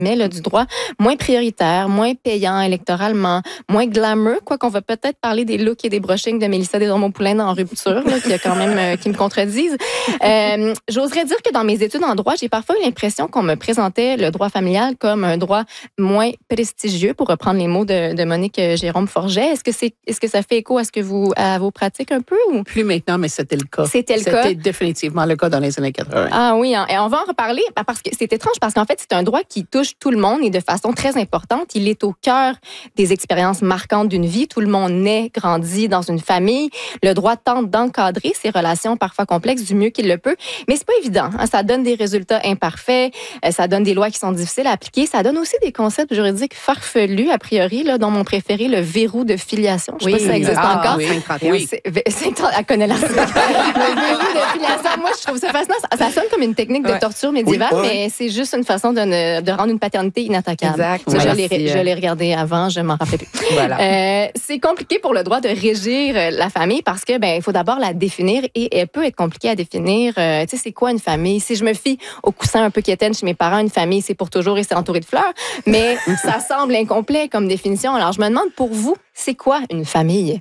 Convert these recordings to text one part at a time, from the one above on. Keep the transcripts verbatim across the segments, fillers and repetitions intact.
mais là, du droit moins prioritaire, moins payant électoralement, moins glamour, quoi qu'on va peut-être parler des looks et des brushings de Mélissa Desormeaux-Poulain dans Rupture, là, qui a quand même euh, qui me contredisent. Euh, j'oserais dire que dans mes études en droit, j'ai parfois eu l'impression qu'on me présentait le droit familial comme un droit moins prestigieux, pour reprendre les mots de, de Monique Jérôme Forget. Est-ce que c'est, est-ce que ça fait écho à ce que vous, à vos pratiques un peu ou? Plus maintenant, mais c'était le cas. C'était le cas. C'était définitivement le cas dans les années quatre-vingt. Ah oui, hein, et on va en reparler parce que c'est étrange parce qu'en fait, c'est un droit qui touche tout le monde et de façon très importante. Il est au cœur des expériences marquantes d'une vie. Tout le monde naît, grandit dans une famille. Le droit tente d'encadrer ces relations parfois complexes du mieux qu'il le peut, mais c'est pas évident. Hein. Ça donne des résultats imparfaits, euh, ça donne des lois qui sont difficiles à appliquer, ça donne aussi des concepts juridiques farfelus, a priori, là, dont mon préféré, le verrou de filiation. Je sais oui, pas si ça existe ah, encore. Oui, oui. C'est, c'est, elle connaît la le verrou de filiation. Moi, je trouve ça fascinant. Ça, ça sonne comme une technique de torture médiévale, oui, ouais. mais c'est juste une façon de, ne, de rendre une paternité inattaquable. Exact. Ça, oui, je, l'ai, je l'ai regardé avant, je m'en rappelais plus. Voilà. Euh, c'est compliqué pour le droit de régir la famille parce que ben il faut d'abord la définir et elle peut être compliquée à définir. Euh, tu sais, c'est quoi une famille? Si je me fie au coussin un peu quétaine chez mes parents, une famille, c'est pour toujours et c'est entouré de fleurs. Mais ça semble incomplet comme définition. Alors, je me demande pour vous, c'est quoi une famille?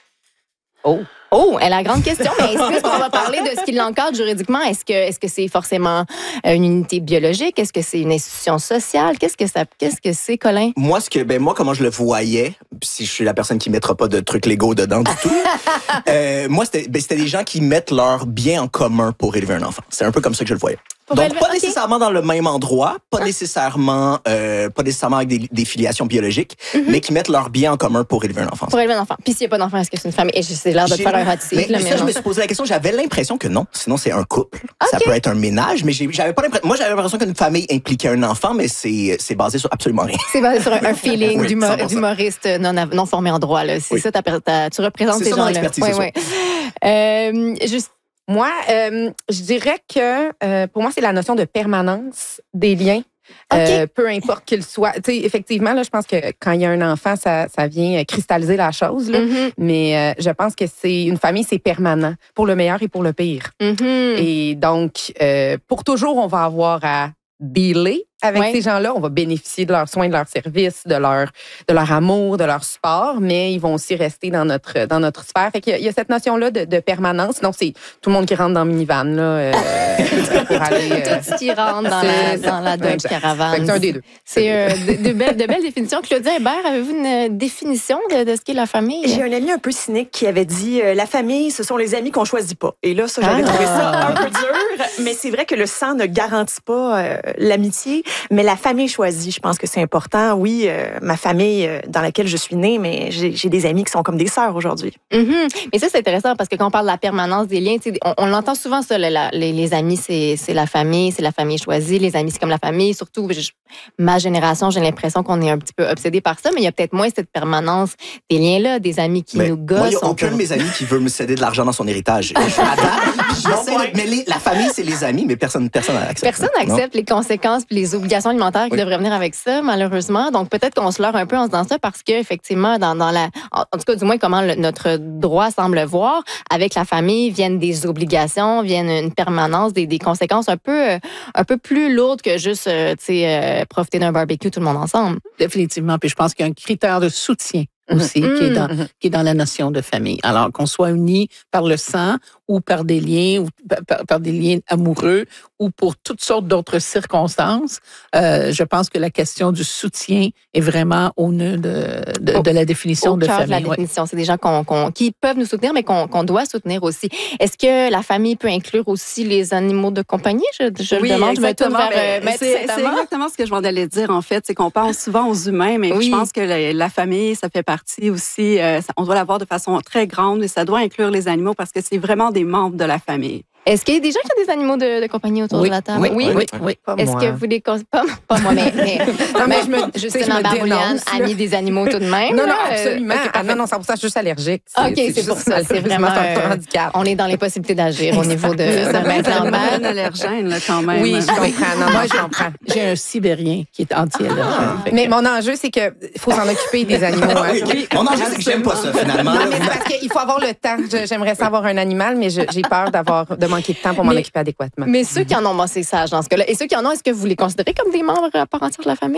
Oh! Oh, elle a la grande question, mais est-ce qu'on va parler de ce qui l'encadre juridiquement? Est-ce que, est-ce que c'est forcément une unité biologique? Est-ce que c'est une institution sociale? Qu'est-ce que ça, qu'est-ce que c'est, Colin? Moi, ce que, ben, moi, comment je le voyais, si je suis la personne qui mettra pas de trucs légaux dedans du tout, euh, moi, c'était, ben, c'était des gens qui mettent leur bien en commun pour élever un enfant. C'est un peu comme ça que je le voyais. Pour Donc, élever, pas okay. nécessairement dans le même endroit, pas ah. nécessairement, euh, pas nécessairement avec des, des filiations biologiques, mm-hmm. mais qui mettent leur bien en commun pour élever un enfant. Pour élever un enfant. Puis s'il n'y a pas d'enfant, est-ce que c'est une famille? Et c'est l'air de te faire un ratisme. Mais, mais ça, je me suis posé la question. J'avais l'impression que non. Sinon, c'est un couple. Okay. Ça peut être un ménage, mais j'ai, j'avais pas l'impression. Moi, j'avais l'impression qu'une famille impliquait un enfant, mais c'est, c'est basé sur absolument rien. C'est basé sur un, un feeling oui, d'humor, d'humoriste non, non formé en droit. Là. C'est oui. ça, t'as, t'as, tu représentes c'est ces ça gens-là. C'est oui, oui. Euh, juste. Moi, euh, je dirais que euh, pour moi, c'est la notion de permanence des liens. Okay. Euh, peu importe qu'il soit. Tu sais, effectivement, là, je pense que quand il y a un enfant, ça, ça vient cristalliser la chose. Là. Mm-hmm. Mais euh, je pense que c'est une famille, c'est permanent, pour le meilleur et pour le pire. Mm-hmm. Et donc, euh, pour toujours, on va avoir à dealer avec ouais. ces gens-là. On va bénéficier de leurs soins, de leurs services, de leur, de leur amour, de leur support, mais ils vont aussi rester dans notre, dans notre sphère. Fait qu'il y a, il y a cette notion-là de, de permanence. Sinon, c'est tout le monde qui rentre dans le minivan, là, euh, pour aller... Euh, tout qui rentre dans la, dans la Dodge Caravane. C'est un des deux. C'est euh, de, de, belles, de belles définitions. Claudia Hébert, avez-vous une définition de, de ce qu'est la famille? J'ai un ami un peu cynique qui avait dit euh, la famille, ce sont les amis qu'on choisit pas. Et là, ça, j'avais ah. trouvé ça un peu dur. Mais c'est vrai que le sang ne garantit pas euh, l'amitié. Mais la famille choisie, je pense que c'est important. Oui, euh, ma famille euh, dans laquelle je suis née, mais j'ai, j'ai des amis qui sont comme des sœurs aujourd'hui. Mm-hmm. Mais ça, c'est intéressant parce que quand on parle de la permanence des liens, on, on l'entend souvent, ça, la, les, les amis, c'est, c'est la famille, c'est la famille choisie. Les amis, c'est comme la famille. Surtout, je, ma génération, j'ai l'impression qu'on est un petit peu obsédé par ça, mais il y a peut-être moins cette permanence des liens-là, des amis qui mais nous gossent. Moi, il n'y a aucun peut... de mes amis qui veut me céder de l'argent dans son héritage. Je suis madame, mais les, la famille, c'est les amis, mais personne personne n'accepte. Personne n'accepte les conséquences puis les obligations alimentaires qui oui. devraient venir avec ça, malheureusement. Donc, peut-être qu'on se leurre un peu en se disant ça parce que, effectivement, dans, dans la, en tout cas, du moins, comment le, notre droit semble le voir, avec la famille viennent des obligations, viennent une permanence, des, des conséquences un peu, un peu plus lourdes que juste, euh, tu sais, euh, profiter d'un barbecue tout le monde ensemble. Définitivement. Puis je pense qu'il y a un critère de soutien aussi mmh. qui, est dans, mmh. qui est dans la notion de famille. Alors, qu'on soit unis par le sang ou par des liens, ou par, par des liens amoureux, ou pour toutes sortes d'autres circonstances, euh, je pense que la question du soutien est vraiment au nœud de, de, au, de la définition au de cœur famille. De la définition, ouais. C'est des gens qu'on, qu'on, qui peuvent nous soutenir, mais qu'on, qu'on doit soutenir aussi. Est-ce que la famille peut inclure aussi les animaux de compagnie? Je, je oui, le demande, exactement. je me tourne vers ben, c'est, c'est exactement ce que je m'en allais dire, en fait. C'est qu'on pense souvent aux humains, mais oui. je pense que la, la famille, ça fait partie aussi, euh, on doit la voir de façon très grande, et ça doit inclure les animaux parce que c'est vraiment des membres de la famille. Est-ce qu'il y a des gens qui ont des animaux de, de compagnie autour oui, de la table? Oui, oui, oui. oui, oui. Pas Est-ce moi. que vous les pas, pas moi, mais, mais, non, mais je me, justement, Barbouliane, amie des animaux tout de même. Non, non, là, absolument. Okay, ah, non, non, cent pour cent, je suis juste allergique. C'est, OK, c'est, c'est pour ça. C'est vraiment un handicap. On est dans les possibilités d'agir au niveau de, de mettre en mal. Un allergène, là, quand même. Oui, je comprends. Non, moi, je comprends. J'ai un Sibérien qui est anti-allergène. Mais mon enjeu, c'est qu'il faut s'en occuper des animaux. Mon enjeu, c'est que j'aime pas ça, finalement. Non, mais c'est parce qu'il faut avoir le temps. J'aimerais ça avoir un animal, mais j'ai peur d'avoir de manquer de temps pour m'en occuper adéquatement. Mais ceux qui en ont, moi, c'est sage dans ce cas-là. Et ceux qui en ont, est-ce que vous les considérez comme des membres à part entière de la famille?